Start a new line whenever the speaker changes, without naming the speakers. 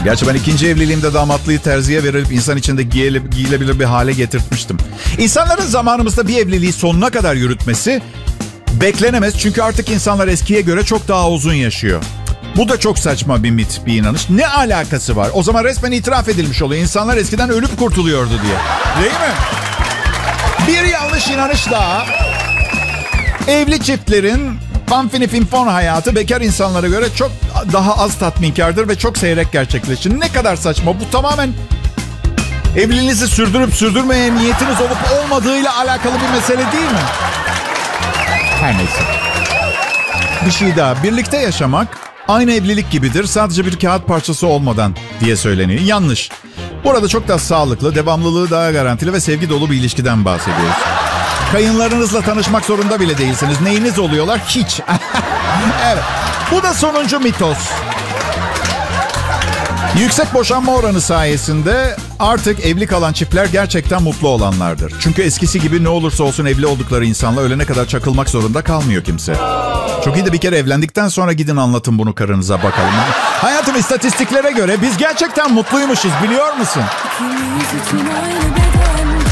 Gerçi ben ikinci evliliğimde damatlıyı terziye verilip insan içinde giyilebilir bir hale getirtmiştim. İnsanların zamanımızda bir evliliği sonuna kadar yürütmesi beklenemez. Çünkü artık insanlar eskiye göre çok daha uzun yaşıyor. Bu da çok saçma bir mit, bir inanış. Ne alakası var? O zaman resmen itiraf edilmiş oluyor. İnsanlar eskiden ölüp kurtuluyordu diye. Değil mi? Bir yanlış inanış daha. Evli çiftlerin fanfinifinfon hayatı bekar insanlara göre çok daha az tatminkardır ve çok seyrek gerçekleşir. Ne kadar saçma. Bu tamamen evliliğinizi sürdürüp sürdürmeye niyetiniz olup olmadığıyla alakalı bir mesele değil mi? Her neyse. Bir şey daha. Birlikte yaşamak aynı evlilik gibidir. Sadece bir kağıt parçası olmadan diye söyleniyor. Yanlış. Burada çok daha sağlıklı, devamlılığı daha garantili ve sevgi dolu bir ilişkiden bahsediyoruz. Kayınlarınızla tanışmak zorunda bile değilsiniz. Neyiniz oluyorlar? Hiç. Evet. Bu da sonuncu mitos. Yüksek boşanma oranı sayesinde artık evli kalan çiftler gerçekten mutlu olanlardır. Çünkü eskisi gibi ne olursa olsun evli oldukları insanla ölene kadar çakılmak zorunda kalmıyor kimse. Çok iyi de bir kere evlendikten sonra gidin anlatın bunu karınıza bakalım. Hayatım, istatistiklere göre biz gerçekten mutluymuşuz, biliyor musun?